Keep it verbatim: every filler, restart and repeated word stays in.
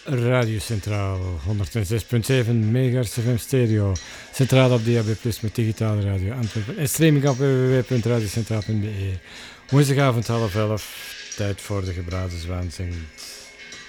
Radio Centraal, honderdzes komma zeven megahertz F M stereo. Centraal op D A B plus, met digitale radio Antwerpen. En streaming op w w w punt radiocentraal punt b e. Woensdagavond half elf, tijd voor de gebraden zwaan zingt.